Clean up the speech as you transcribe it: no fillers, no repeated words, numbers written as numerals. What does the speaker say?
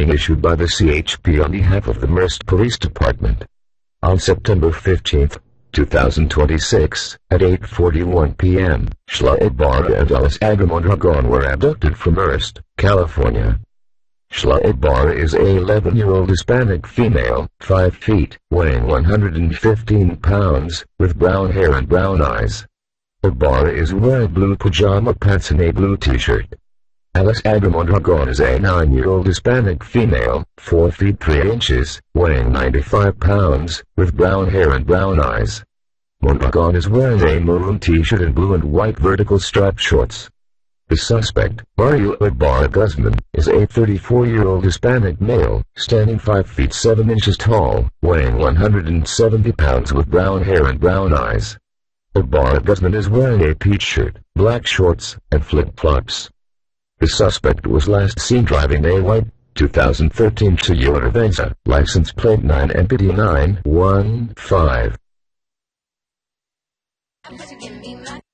warning issued by the CHP on behalf of the Merced Police Department. On September 15, 2026, at 8:41 p.m., Shla Ibarra and Alice Aga Mondragon were abducted from Merced, California. Shla Ibarra is a 11-year-old Hispanic female, 5 feet, weighing 115 pounds, with brown hair and brown eyes. Ibarra is wearing blue pajama pants and a blue t-shirt. Alice Aga Mondragon is a 9-year-old Hispanic female, 4 feet 3 inches, weighing 95 pounds, with brown hair and brown eyes. Mondragon is wearing a maroon t-shirt and blue and white vertical striped shorts. The suspect, Mario Ibarra Guzman, is a 34-year-old Hispanic male, standing 5 feet 7 inches tall, weighing 170 pounds with brown hair and brown eyes. Ibarra Guzman is wearing a peach shirt, black shorts, and flip-flops. The suspect was last seen driving a white 2013 Toyota Venza, license plate 9 NPD 915.